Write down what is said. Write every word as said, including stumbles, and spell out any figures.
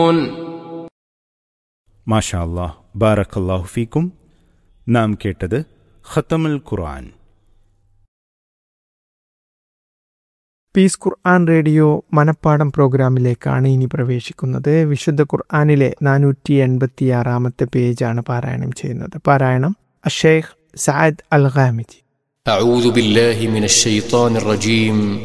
മാഷാ അല്ലാഹ്, ബാറക്കല്ലാഹു ഫീക്കും. നാം കേട്ടത് ഖത്തമുൽ ഖുർആൻ. പീസ് ഖുർആൻ റേഡിയോ മനപ്പാടം പ്രോഗ്രാമിലേക്കാണ് ഇനി പ്രവേശിക്കുന്നത്. വിശുദ്ധ ഖുർആനിലെ നാനൂറ്റി എൺപത്തിയാറാമത്തെ പേജാണ് പാരായണം ചെയ്യുന്നത്. പാരായണം അഷേഖ് സഅദ് അൽ ഖാമിദി. أعوذ بالله من الشيطان الرجيم